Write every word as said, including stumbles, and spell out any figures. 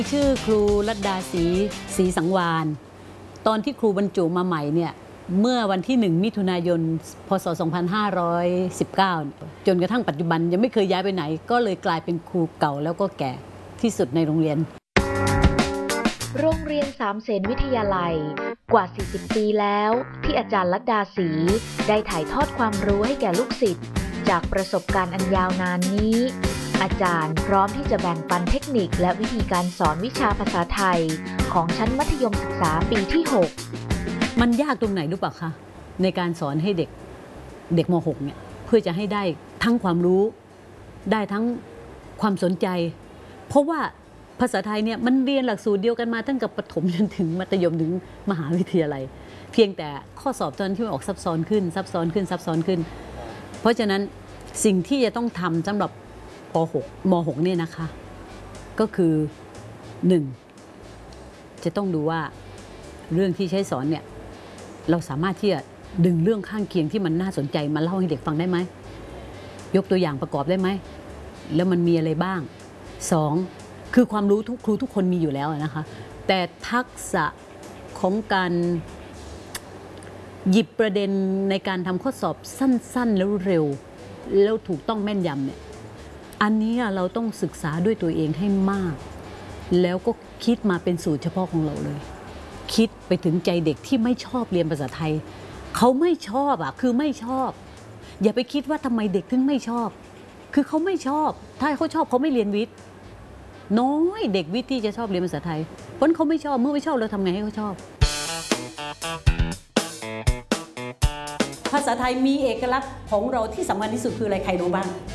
ชื่อครูรัตดาศรีศรีสังวาลตอนที่ครูบรรจุมาใหม่เนี่ยเมื่อวันที่หนึ่งมิถุนายนพศสองพันห้าร้อยสิบเก้าจนกระทั่งปัจจุบันยังไม่เคยย้ายไปไหนก็เลยกลายเป็นครูเก่าแล้วก็แก่ที่สุดในโรงเรียนโรงเรียนสามเสนวิทยาลัยกว่าสี่สิบปีแล้วที่อาจารย์รัตดาศรีได้ถ่ายทอดความรู้ให้แก่ลูกศิษย์จากประสบการณ์อันยาวนานนี้อาจารย์พร้อมที่จะแบ่งปันเทคนิคและวิธีการสอนวิชาภาษาไทยของชั้นมัธยมศึกษาปีที่หกมันยากตรงไหนรู้ป่ะคะในการสอนให้เด็กเด็กม หกเนี่ยเพื่อจะให้ได้ทั้งความรู้ได้ทั้งความสนใจเพราะว่าภาษาไทยเนี่ยมันเรียนหลักสูตรเดียวกันมาตั้งแต่ประถมจนถึงมัธยมถึงมหาวิทยาลัยเพียงแต่ข้อสอบตอนที่มันออกซับซ้อนขึ้นซับซ้อนขึ้นซับซ้อนขึ้นเพราะฉะนั้นสิ่งที่จะต้องทำสำหรับป หก ม หกเนี่ยนะคะก็คือหนึ่งจะต้องดูว่าเรื่องที่ใช้สอนเนี่ยเราสามารถที่จะดึงเรื่องข้างเคียงที่มันน่าสนใจมาเล่าให้เด็กฟังได้ไหมยกตัวอย่างประกอบได้ไหมแล้วมันมีอะไรบ้างสองคือความรู้ทุกครูทุกคนมีอยู่แล้วนะคะแต่ทักษะของการหยิบประเด็นในการทำข้อสอบสั้นๆแล้วเร็วแล้วถูกต้องแม่นยำเนี่ยอันนี้เราต้องศึกษาด้วยตัวเองให้มากแล้วก็คิดมาเป็นสูตรเฉพาะของเราเลยคิดไปถึงใจเด็กที่ไม่ชอบเรียนภาษาไทยเขาไม่ชอบอ่ะคือไม่ชอบอย่าไปคิดว่าทำไมเด็กถึงไม่ชอบคือเขาไม่ชอบถ้าเขาชอบเขาไม่เรียนวิทย์น้อยเด็กวิทย์ที่จะชอบเรียนภาษาไทยเพราะเขาไม่ชอบเมื่อไม่ชอบเราทำไงให้เขาชอบภาษาไทยมีเอกลักษณ์ของเราที่สำคัญที่สุดคืออะไรใครรู้บ้าง